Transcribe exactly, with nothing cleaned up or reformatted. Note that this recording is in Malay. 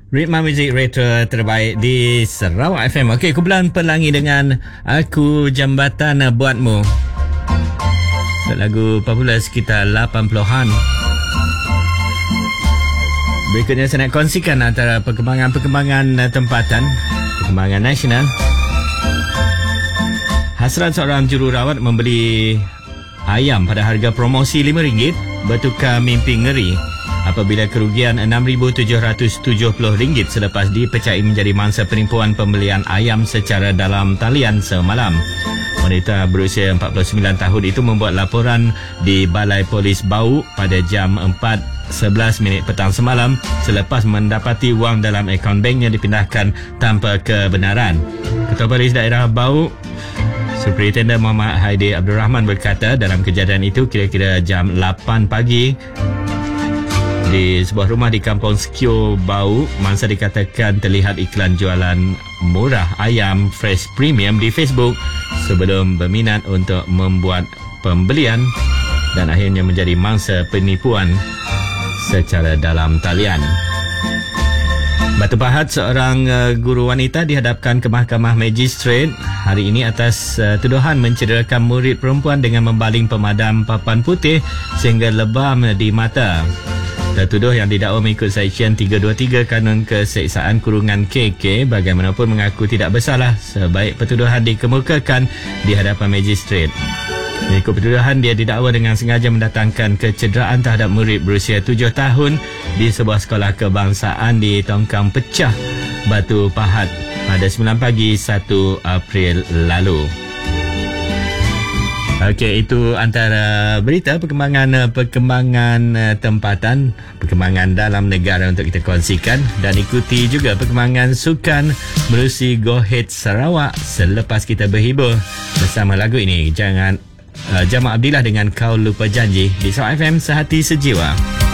Ritma Muzik Retro terbaik di Sarawak F M. Okey, kumpulan Pelangi dengan Aku Jambatan Buatmu. Lagu popular sekitar lapan puluhan. Berikutnya saya nak kongsikan antara perkembangan-perkembangan tempatan, perkembangan nasional. Hasrat seorang jururawat membeli ayam pada harga promosi lima ringgit bertukar mimpi ngeri apabila kerugian enam ribu tujuh ratus tujuh puluh ringgit selepas dipercayai menjadi mangsa penipuan pembelian ayam secara dalam talian semalam. Wanita berusia empat puluh sembilan tahun itu membuat laporan di Balai Polis Bau pada jam empat sebelas minit petang semalam selepas mendapati wang dalam akaun banknya dipindahkan tanpa kebenaran. Ketua Polis Daerah Bau, Superintendent Muhammad Haidir Abdul Rahman berkata dalam kejadian itu kira-kira jam lapan pagi di sebuah rumah di Kampung Skio Bau, mangsa dikatakan terlihat iklan jualan murah ayam fresh premium di Facebook sebelum berminat untuk membuat pembelian dan akhirnya menjadi mangsa penipuan secara dalam talian. Batu Pahat, seorang uh, guru wanita dihadapkan ke Mahkamah Magistrate hari ini atas uh, tuduhan mencederakan murid perempuan dengan membaling pemadam papan putih sehingga lebam di mata. Tertuduh yang didakwa mengikut Seksyen tiga dua tiga Kanun Keseksaan Kurungan K K bagaimanapun mengaku tidak bersalah sebaik pertuduhan dikemukakan di hadapan magistrate. Mengikut pertuduhan, dia didakwa dengan sengaja mendatangkan kecederaan terhadap murid berusia tujuh tahun di sebuah sekolah kebangsaan di Tongkang Pecah, Batu Pahat pada sembilan pagi satu April lalu. Okey, itu antara berita perkembangan perkembangan tempatan, perkembangan dalam negara untuk kita kongsikan, dan ikuti juga perkembangan sukan menerusi Go Ahead Sarawak selepas kita berhibur bersama lagu ini. Jangan uh, Jamal Abdillah dengan Kau Lupa Janji di Sarawak F M, Sehati Sejiwa.